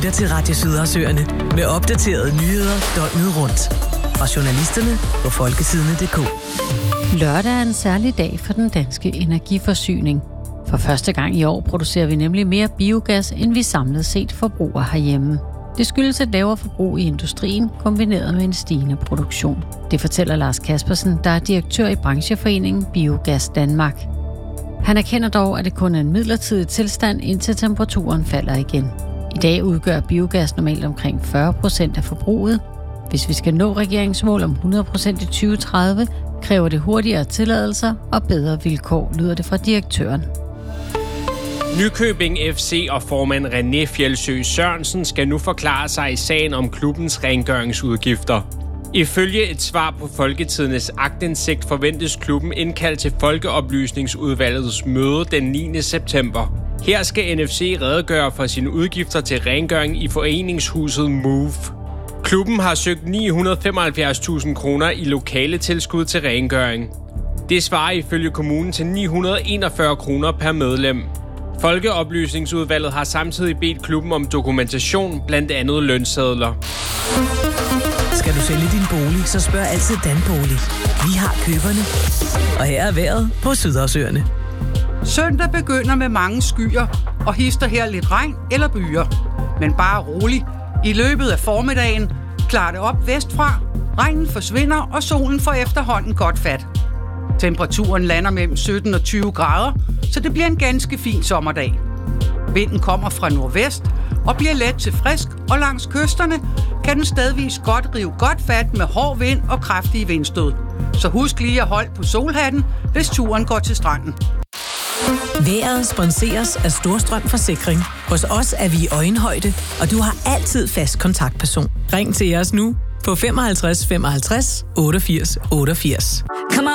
lytter til Radio Sydersøerne med opdaterede nyheder døgnet rundt. Fra journalisterne på folkesidene.dk. Lørdag er en særlig dag for den danske energiforsyning. For første gang i år producerer vi nemlig mere biogas, end vi samlet set forbruger herhjemme. Det skyldes et lavere forbrug i industrien, kombineret med en stigende produktion. Det fortæller Lars Kaspersen, der er direktør i brancheforeningen Biogas Danmark. Han erkender dog, at det kun er en midlertidig tilstand, indtil temperaturen falder igen. I dag udgør biogas normalt omkring 40% af forbruget. Hvis vi skal nå regeringsmål om 100% i 2030, kræver det hurtigere tilladelser og bedre vilkår, lyder det fra direktøren. Nykøbing FC og formand René Fjeldsø Sørensen skal nu forklare sig i sagen om klubbens rengøringsudgifter. Ifølge et svar på Folketidendes aktindsigt forventes klubben indkaldt til Folkeoplysningsudvalgets møde den 9. september. Her skal NFC redegøre for sine udgifter til rengøring i foreningshuset Move. Klubben har søgt 975.000 kroner i lokale tilskud til rengøring. Det svarer ifølge kommunen til 941 kroner per medlem. Folkeoplysningsudvalget har samtidig bedt klubben om dokumentation, blandt andet lønsedler. Skal du sælge din bolig, så spørg altid Danbolig. Vi har køberne. Og her er vejret på Sydersøerne. Søndag begynder med mange skyer og hister her lidt regn eller byer. Men bare rolig. I løbet af formiddagen klarer det op vestfra. Regnen forsvinder, og solen får efterhånden godt fat. Temperaturen lander mellem 17 og 20 grader, så det bliver en ganske fin sommerdag. Vinden kommer fra nordvest og bliver let til frisk, og langs kysterne kan den stedvis godt rive godt fat med hård vind og kraftige vindstød. Så husk lige at holde på solhatten, hvis turen går til stranden. Vejret sponseres af Storstrøm Forsikring. Hos os er vi i øjenhøjde, og du har altid fast kontaktperson. Ring til os nu på 55 55 88 88.